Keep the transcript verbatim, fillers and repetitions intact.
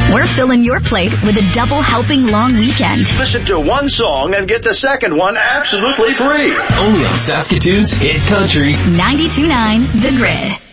We're filling your plate with a double helping long weekend. Listen to one song and get the second one absolutely free. Only on Saskatoon's Hit Country. ninety-two point nine The Grid.